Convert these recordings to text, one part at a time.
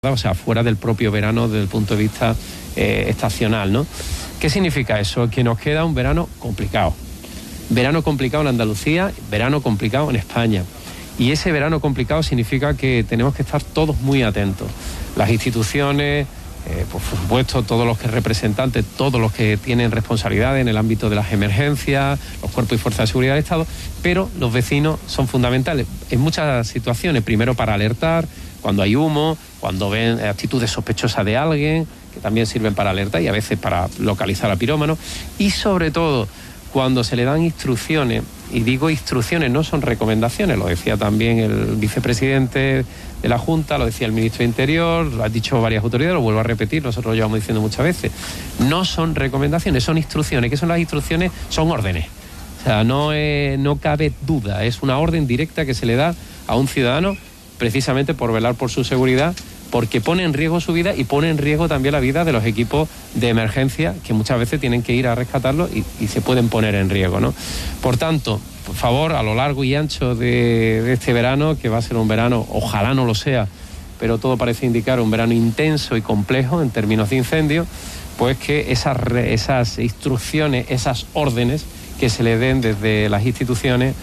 o sea, fuera del propio verano desde el punto de vista estacional, ¿no? ¿Qué significa eso? Que nos queda un verano complicado. Verano complicado en Andalucía, verano complicado en España. Y ese verano complicado significa que tenemos que estar todos muy atentos. Las instituciones, por supuesto, todos los que representantes, todos los que tienen responsabilidades en el ámbito de las emergencias, los cuerpos y fuerzas de seguridad del Estado, pero los vecinos son fundamentales en muchas situaciones. Primero para alertar, cuando hay humo, cuando ven actitudes sospechosas de alguien, que también sirven para alertar y a veces para localizar a pirómanos. Y sobre todo, cuando se le dan instrucciones, y digo instrucciones, no son recomendaciones, lo decía también el vicepresidente de la Junta, lo decía el ministro de Interior, lo han dicho varias autoridades, lo vuelvo a repetir, nosotros lo llevamos diciendo muchas veces. No son recomendaciones, son instrucciones. ¿Qué son las instrucciones? Son órdenes. O sea, no cabe duda, es una orden directa que se le da a un ciudadano precisamente por velar por su seguridad, porque pone en riesgo su vida y pone en riesgo también la vida de los equipos de emergencia que muchas veces tienen que ir a rescatarlo y se pueden poner en riesgo, ¿no? Por tanto, por favor, a lo largo y ancho de este verano, que va a ser un verano, ojalá no lo sea, pero todo parece indicar un verano intenso y complejo en términos de incendio, pues que esas instrucciones, esas órdenes que se le den desde las instituciones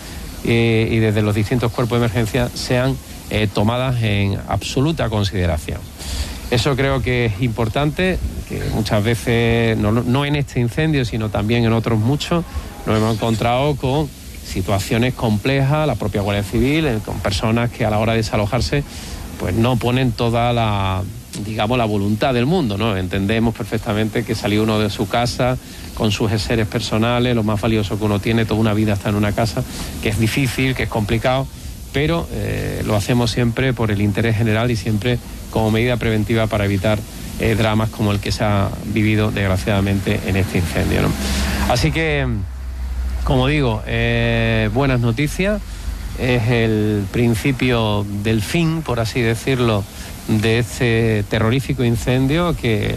y desde los distintos cuerpos de emergencia sean tomadas en absoluta consideración. Eso creo que es importante, que muchas veces, no en este incendio, sino también en otros muchos, nos hemos encontrado con situaciones complejas, la propia Guardia Civil, con personas que a la hora de desalojarse pues no ponen toda la voluntad del mundo, ¿no? Entendemos perfectamente que salir uno de su casa con sus seres personales, lo más valioso que uno tiene, toda una vida está en una casa, que es difícil, que es complicado, pero lo hacemos siempre por el interés general y siempre como medida preventiva para evitar dramas como el que se ha vivido desgraciadamente en este incendio, ¿no? Así que, como digo, buenas noticias, es el principio del fin, por así decirlo, de este terrorífico incendio que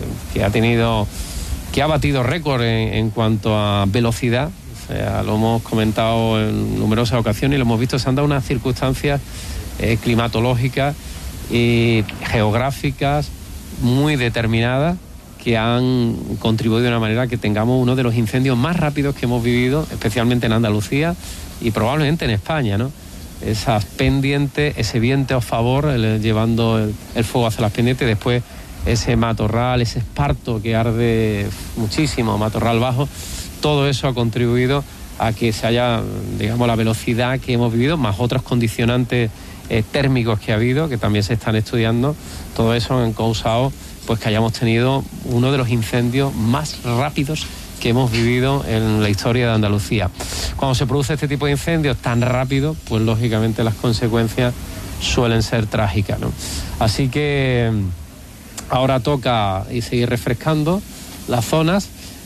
ha batido récord en cuanto a velocidad. O sea, lo hemos comentado en numerosas ocasiones y lo hemos visto, se han dado unas circunstancias climatológicas y geográficas muy determinadas que han contribuido de una manera que tengamos uno de los incendios más rápidos que hemos vivido, especialmente en Andalucía y probablemente en España, ¿no? Esas pendientes, ese viento a favor, llevando el fuego hacia las pendientes, y después ese matorral, ese esparto que arde muchísimo, matorral bajo. Todo eso ha contribuido a que se haya, digamos, la velocidad que hemos vivido, más otros condicionantes térmicos que ha habido, que también se están estudiando. Todo eso han causado pues que hayamos tenido uno de los incendios más rápidos que hemos vivido en la historia de Andalucía. Cuando se produce este tipo de incendios tan rápido, pues lógicamente las consecuencias suelen ser trágicas, ¿no? Así que ahora toca seguir refrescando las zonas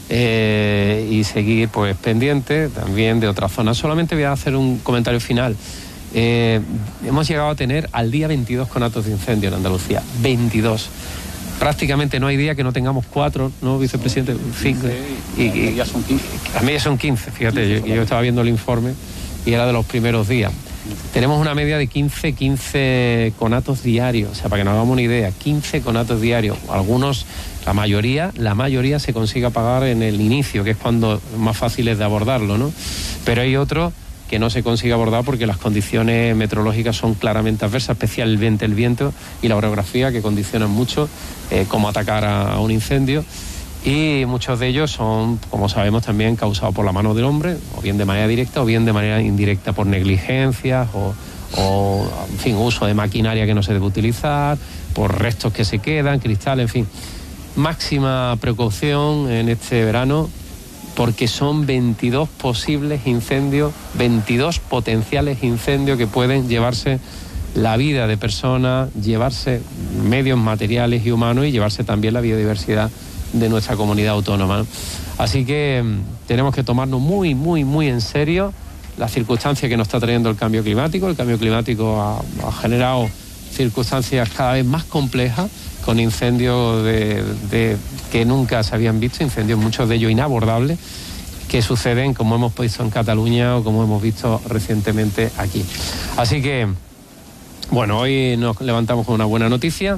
y seguir pues pendiente también de otras zonas. Solamente voy a hacer un comentario final. Hemos llegado a tener al día 22 conatos de incendio en Andalucía. 22. Prácticamente no hay día que no tengamos 4, ¿no, vicepresidente? 5. Y ya son 15. Las medias son 15, fíjate, yo estaba viendo el informe y era de los primeros días. Tenemos una media de 15 conatos diarios, o sea, para que nos hagamos una idea, 15 conatos diarios. Algunos, la mayoría se consigue apagar en el inicio, que es cuando más fácil es de abordarlo, ¿no? Pero hay otros que no se consigue abordar porque las condiciones meteorológicas son claramente adversas, especialmente el viento y la orografía, que condicionan mucho cómo atacar a un incendio. Y muchos de ellos son, como sabemos, también causados por la mano del hombre, o bien de manera directa o bien de manera indirecta por negligencias o en fin, uso de maquinaria que no se debe utilizar, por restos que se quedan, cristal, en fin. Máxima precaución en este verano, porque son 22 posibles incendios, 22 potenciales incendios que pueden llevarse la vida de personas, llevarse medios materiales y humanos y llevarse también la biodiversidad de nuestra comunidad autónoma, ¿no? Así que tenemos que tomarnos muy, muy, muy en serio las circunstancias que nos está trayendo el cambio climático. El cambio climático ha generado circunstancias cada vez más complejas, con incendios que nunca se habían visto, incendios muchos de ellos inabordables, que suceden como hemos visto en Cataluña o como hemos visto recientemente aquí. Así que, bueno, hoy nos levantamos con una buena noticia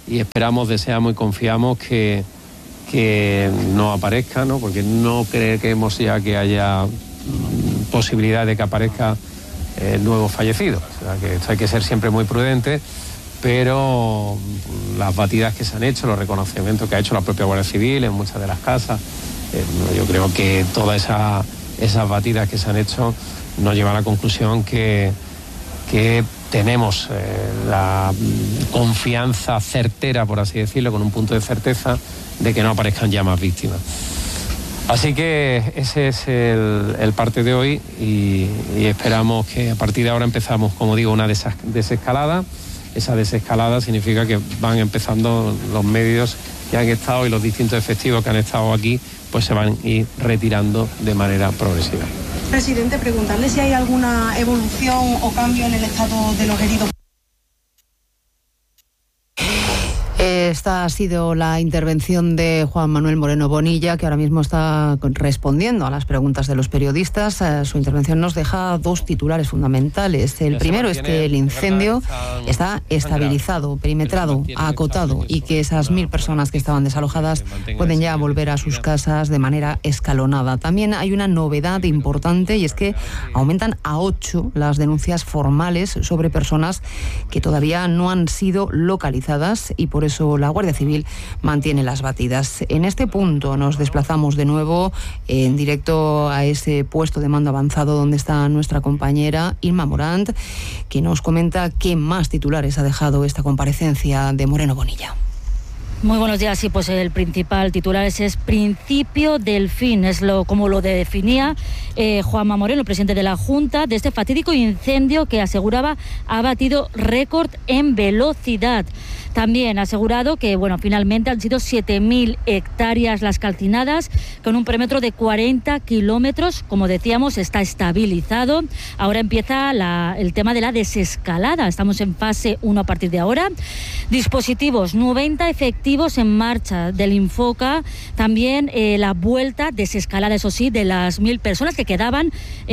y esperamos, deseamos y confiamos que no aparezca, ¿no? Porque no creemos ya que haya posibilidad de que aparezca nuevos fallecidos. O sea, que esto hay que ser siempre muy prudente, pero las batidas que se han hecho, los reconocimientos que ha hecho la propia Guardia Civil en muchas de las casas, yo creo que todas esas batidas que se han hecho nos llevan a la conclusión que tenemos la confianza certera, por así decirlo, con un punto de certeza de que no aparezcan ya más víctimas. Así que ese es el parte de hoy y esperamos que a partir de ahora empezamos, como digo, una desescalada. Esa desescalada significa que van empezando los medios que han estado y los distintos efectivos que han estado aquí, pues se van a ir retirando de manera progresiva. Presidente, preguntarle si hay alguna evolución o cambio en el estado de los heridos. Esta ha sido la intervención de Juan Manuel Moreno Bonilla, que ahora mismo está respondiendo a las preguntas de los periodistas. Su intervención nos deja dos titulares fundamentales. El primero es que el incendio está estabilizado, perimetrado, acotado, y que esas 1.000 personas que estaban desalojadas pueden ya volver a sus casas de manera escalonada. También hay una novedad importante, y es que aumentan a 8 las denuncias formales sobre personas que todavía no han sido localizadas, y por eso la Guardia Civil mantiene las batidas. En este punto nos desplazamos de nuevo en directo a ese puesto de mando avanzado donde está nuestra compañera Inma Morant, que nos comenta qué más titulares ha dejado esta comparecencia de Moreno Bonilla. Muy buenos días. Sí, pues el principal titular es principio del fin, es como lo definía Juanma Moreno, presidente de la Junta, de este fatídico incendio que aseguraba ha batido récord en velocidad. También ha asegurado que, finalmente han sido 7.000 hectáreas las calcinadas, con un perímetro de 40 kilómetros. Como decíamos, está estabilizado. Ahora empieza el tema de la desescalada. Estamos en fase 1 a partir de ahora. Dispositivos, 90 efectivos en marcha del Infoca. También la vuelta, desescalada, eso sí, de las 1.000 personas que quedaban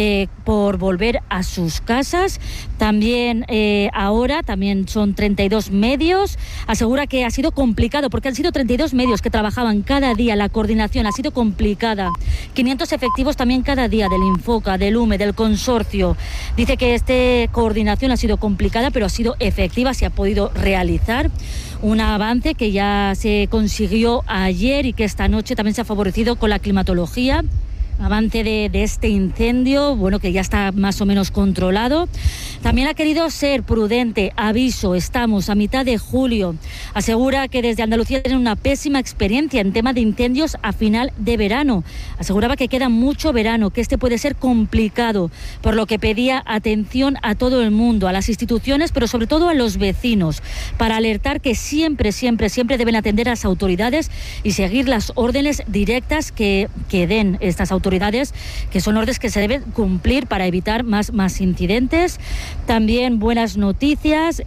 por volver a sus casas. También ahora también son 32 medios. Asegura que ha sido complicado porque han sido 32 medios que trabajaban cada día. La coordinación ha sido complicada. 500 efectivos también cada día del Infoca, del UME, del consorcio. Dice que esta coordinación ha sido complicada, pero ha sido efectiva, se ha podido realizar. Un avance que ya se consiguió ayer y que esta noche también se ha favorecido con la climatología. Avance de este incendio, que ya está más o menos controlado. También ha querido ser prudente. Aviso, estamos a mitad de julio. Asegura que desde Andalucía tienen una pésima experiencia en tema de incendios a final de verano. Aseguraba que queda mucho verano, que este puede ser complicado, por lo que pedía atención a todo el mundo, a las instituciones, pero sobre todo a los vecinos, para alertar que siempre deben atender a las autoridades y seguir las órdenes directas que den estas autoridades, que son órdenes que se deben cumplir para evitar más incidentes. También buenas noticias,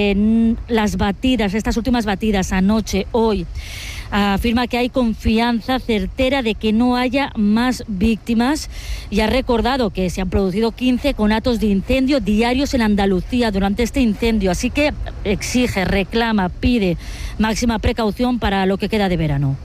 las batidas, estas últimas batidas anoche, hoy, afirma que hay confianza certera de que no haya más víctimas y ha recordado que se han producido 15 conatos de incendio diarios en Andalucía durante este incendio, así que exige, reclama, pide máxima precaución para lo que queda de verano.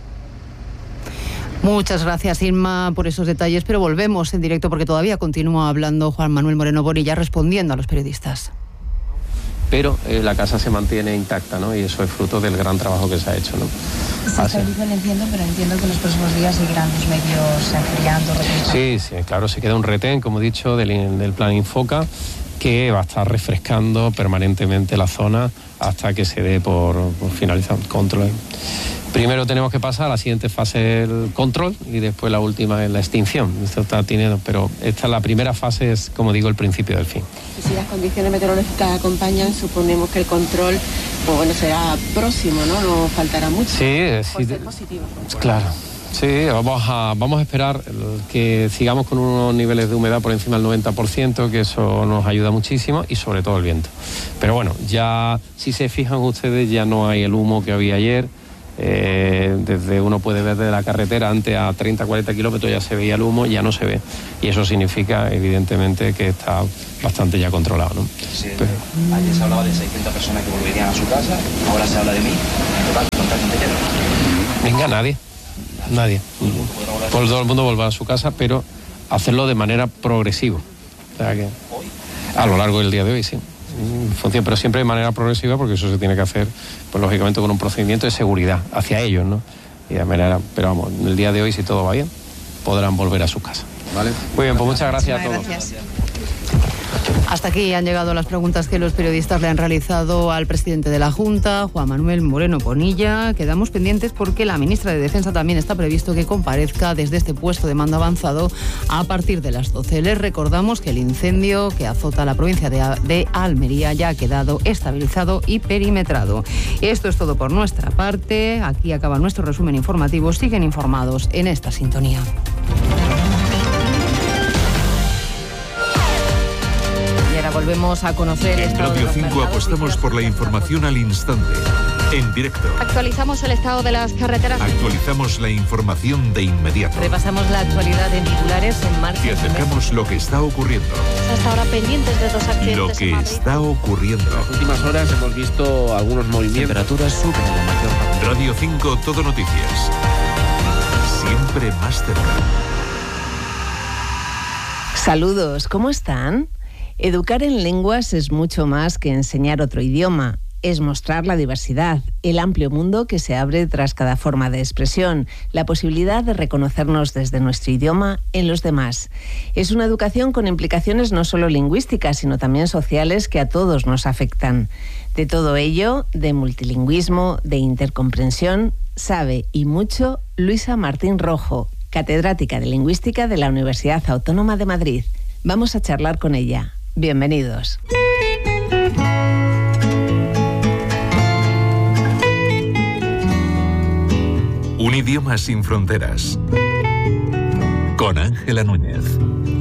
Muchas gracias, Inma, por esos detalles, pero volvemos en directo porque todavía continúa hablando Juan Manuel Moreno Bonilla respondiendo a los periodistas. Pero la casa se mantiene intacta, ¿no? Y eso es fruto del gran trabajo que se ha hecho, ¿no? Se estabiliza el incendio, pero entiendo que en los próximos días seguirán los medios enfriando, reteniendo. Sí, claro, se queda un retén, como he dicho, del plan Infoca, que va a estar refrescando permanentemente la zona hasta que se dé por finalizar el control. Primero tenemos que pasar a la siguiente fase, el control, y después la última es la extinción. Esto está teniendo, pero esta la primera fase es, como digo, el principio del fin. Y si las condiciones meteorológicas acompañan, suponemos que el control, será próximo, ¿no? No faltará mucho. Sí, ser positivo. Claro. Sí, vamos a esperar que sigamos con unos niveles de humedad por encima del 90%, que eso nos ayuda muchísimo, y sobre todo el viento. Pero ya, si se fijan ustedes, ya no hay el humo que había ayer. Desde uno puede ver desde la carretera, antes a 30-40 kilómetros ya se veía el humo, ya no se ve. Y eso significa, evidentemente, que está bastante ya controlado, ¿no? Sí, ayer se hablaba de 600 personas que volverían a su casa, ahora se habla de 1000. En total, ¿cuánta gente queda? Venga, nadie. Pues todo el mundo volverá a su casa, pero hacerlo de manera progresiva. O sea que a lo largo del día de hoy, sí. En función, pero siempre de manera progresiva, porque eso se tiene que hacer, pues lógicamente con un procedimiento de seguridad hacia ellos, ¿no? Y de manera, pero vamos, el día de hoy, si todo va bien, podrán volver a su casa. Vale. Muy bien, pues muchas gracias a todos. Gracias. Hasta aquí han llegado las preguntas que los periodistas le han realizado al presidente de la Junta, Juan Manuel Moreno Bonilla. Quedamos pendientes porque la ministra de Defensa también está previsto que comparezca desde este puesto de mando avanzado a partir de las 12. Les recordamos que el incendio que azota la provincia de Almería ya ha quedado estabilizado y perimetrado. Esto es todo por nuestra parte. Aquí acaba nuestro resumen informativo. Siguen informados en esta sintonía. Volvemos a conocer en Radio 5 apostamos por la información al instante, en directo. Actualizamos el estado de las carreteras. Actualizamos la información de inmediato. Repasamos la actualidad en titulares en marcha. Y acercamos lo que está ocurriendo. Hasta ahora pendientes de 2 accidentes. Lo que está ocurriendo. En las últimas horas hemos visto algunos movimientos. Temperaturas suben en la mayor parte. Radio 5 Todo Noticias. Siempre más cerca. Saludos, ¿cómo están? Educar en lenguas es mucho más que enseñar otro idioma. Es mostrar la diversidad, el amplio mundo que se abre tras cada forma de expresión, la posibilidad de reconocernos desde nuestro idioma en los demás. Es una educación con implicaciones no solo lingüísticas, sino también sociales que a todos nos afectan. De todo ello, de multilingüismo, de intercomprensión, sabe y mucho Luisa Martín Rojo, catedrática de Lingüística de la Universidad Autónoma de Madrid. Vamos a charlar con ella. Bienvenidos. Un idioma sin fronteras. Con Ángela Núñez.